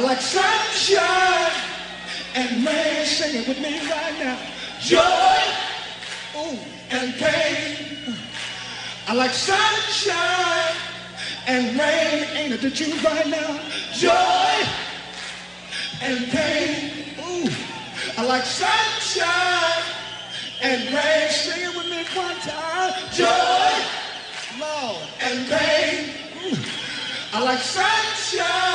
like sunshine and rain. Sing it with me right now. Joy, ooh, and pain. I like sunshine and rain. Ain't it the truth right now? Joy and pain. Ooh, I like sunshine and rain. Sing it with me one time. Joy, Lord, and pain. Ooh, I like sunshine